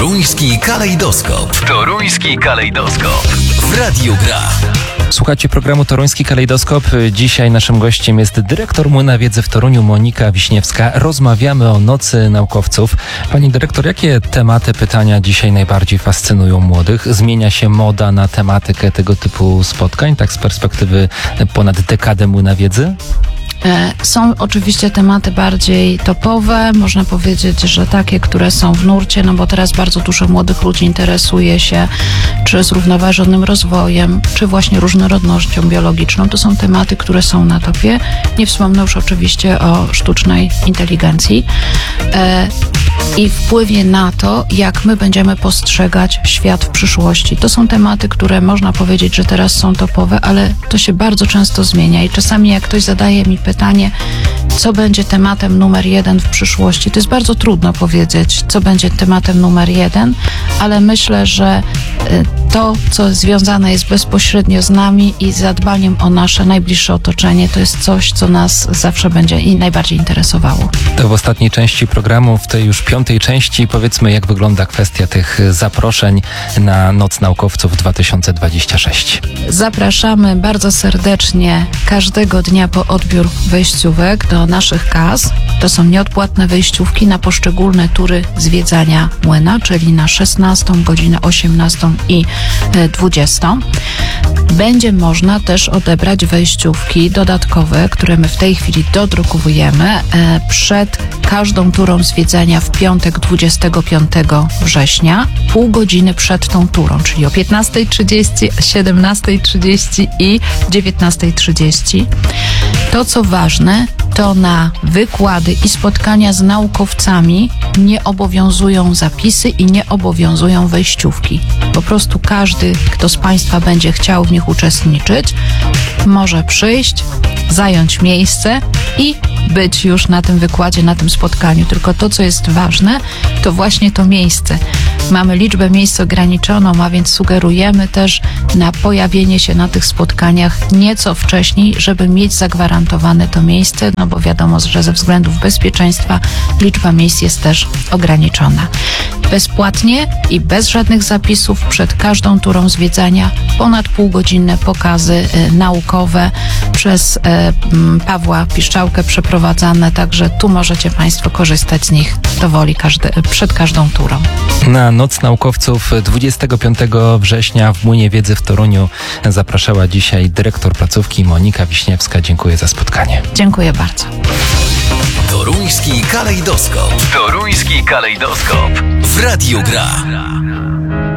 Toruński kalejdoskop. Toruński kalejdoskop. W Radiu Gra. Słuchajcie programu Toruński Kalejdoskop. Dzisiaj naszym gościem jest dyrektor Młyna Wiedzy w Toruniu Monika Wiśniewska. Rozmawiamy o Nocy Naukowców. Pani dyrektor, jakie tematy, pytania dzisiaj najbardziej fascynują młodych? Zmienia się moda na tematykę tego typu spotkań, tak z perspektywy ponad dekady Młyna Wiedzy? Są oczywiście tematy bardziej topowe, można powiedzieć, że takie, które są w nurcie, no bo teraz bardzo dużo młodych ludzi interesuje się czy zrównoważonym rozwojem, czy właśnie różnorodnością biologiczną. To są tematy, które są na topie. Nie wspomnę już oczywiście o sztucznej inteligencji i wpływie na to, jak my będziemy postrzegać świat w przyszłości. To są tematy, które można powiedzieć, że teraz są topowe, ale to się bardzo często zmienia i czasami jak ktoś zadaje mi pytanie, co będzie tematem numer 1 w przyszłości, to jest bardzo trudno powiedzieć, co będzie tematem numer 1, ale myślę, że to, co związane jest bezpośrednio z nami i zadbaniem o nasze najbliższe otoczenie, to jest coś, co nas zawsze będzie i najbardziej interesowało. To w ostatniej części programu, w tej już 5. części, powiedzmy, jak wygląda kwestia tych zaproszeń na Noc Naukowców 2026. Zapraszamy bardzo serdecznie każdego dnia po odbiór wejściówek do naszych kas. To są nieodpłatne wejściówki na poszczególne tury zwiedzania młyna, czyli na 16, godzinę 18 i 20. Będzie można też odebrać wejściówki dodatkowe, które my w tej chwili dodrukowujemy przed każdą turą zwiedzania w piątek 25 września, pół godziny przed tą turą, czyli o 15:30, 17:30 i 19:30. To, co ważne, to na wykłady i spotkania z naukowcami nie obowiązują zapisy i nie obowiązują wejściówki. Po prostu każdy, kto z Państwa będzie chciał w nich uczestniczyć, może przyjść, zająć miejsce i być już na tym wykładzie, na tym spotkaniu. Tylko to, co jest ważne, to właśnie to miejsce. Mamy liczbę miejsc ograniczoną, a więc sugerujemy też na pojawienie się na tych spotkaniach nieco wcześniej, żeby mieć zagwarantowane to miejsce, no bo wiadomo, że ze względów bezpieczeństwa liczba miejsc jest też ograniczona. Bezpłatnie i bez żadnych zapisów przed każdą turą zwiedzania ponad półgodzinne pokazy naukowe przez Pawła Piszczałkę przeprowadzane, także tu możecie Państwo korzystać z nich dowoli przed każdą turą. Na Noc Naukowców 25 września w Młynie Wiedzy w Toruniu zapraszała dzisiaj dyrektor placówki Monika Wiśniewska. Dziękuję za spotkanie. Dziękuję bardzo. Toruński kalejdoskop. Toruński kalejdoskop. W Radiu Gra.